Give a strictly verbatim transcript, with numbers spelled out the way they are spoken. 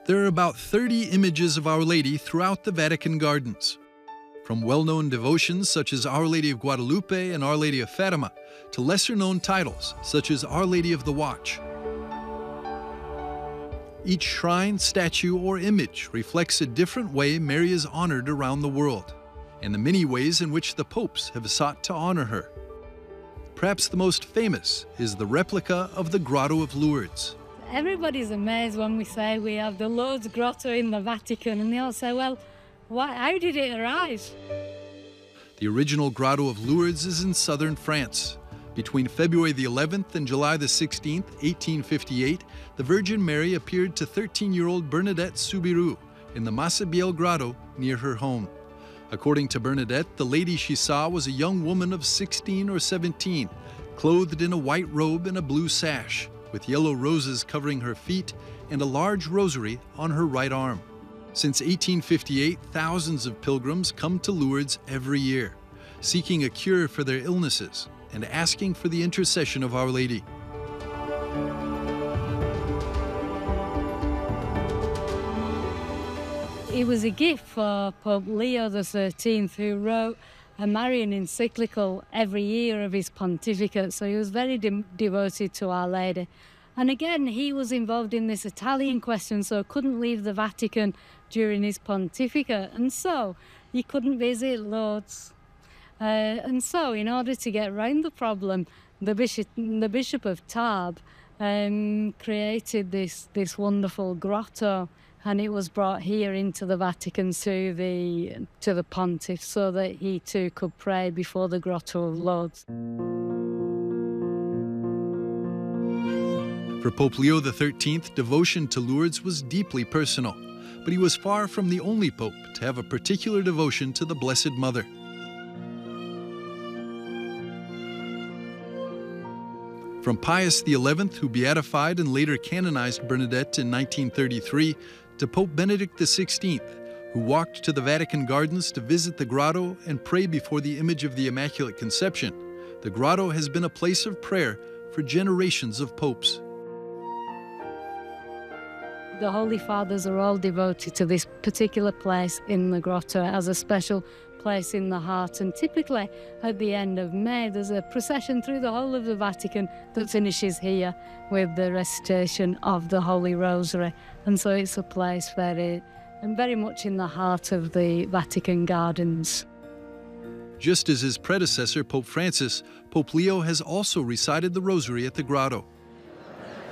There are about thirty images of Our Lady throughout the Vatican gardens. From well-known devotions such as Our Lady of Guadalupe and Our Lady of Fatima, to lesser-known titles such as Our Lady of the Watch. Each shrine, statue, or image reflects a different way Mary is honored around the world, and the many ways in which the popes have sought to honor her. Perhaps the most famous is the replica of the Grotto of Lourdes. Everybody's amazed when we say we have the Lourdes Grotto in the Vatican, and they all say, well, why, how did it arise? The original Grotto of Lourdes is in southern France. Between February the eleventh and July the sixteenth, eighteen fifty-eight, the Virgin Mary appeared to thirteen-year-old Bernadette Soubirous in the Massabielle Grotto near her home. According to Bernadette, the lady she saw was a young woman of sixteen or seventeen, clothed in a white robe and a blue sash, with yellow roses covering her feet and a large rosary on her right arm. Since eighteen fifty-eight, thousands of pilgrims come to Lourdes every year, seeking a cure for their illnesses and asking for the intercession of Our Lady. It was a gift for Pope Leo the thirteenth, who wrote a Marian encyclical every year of his pontificate, so he was very de- devoted to Our Lady. And again, he was involved in this Italian question, so couldn't leave the Vatican during his pontificate, and so he couldn't visit Lourdes. Uh, and so, in order to get around the problem, the bishop, the Bishop of Tarbes um, created this this wonderful grotto, and it was brought here into the Vatican to the to the pontiff, so that he too could pray before the Grotto of Lourdes. For Pope Leo the thirteenth, devotion to Lourdes was deeply personal, but he was far from the only pope to have a particular devotion to the Blessed Mother. From Pius the eleventh, who beatified and later canonized Bernadette in nineteen thirty-three, to Pope Benedict the sixteenth, who walked to the Vatican gardens to visit the grotto and pray before the image of the Immaculate Conception, the grotto has been a place of prayer for generations of popes. The Holy Fathers are all devoted to this particular place in the grotto as a special place in the heart, and typically at the end of May there's a procession through the whole of the Vatican that finishes here with the recitation of the Holy Rosary, and so it's a place very and very much in the heart of the Vatican gardens. Just as his predecessor, Pope Francis, Pope Leo has also recited the Rosary at the grotto.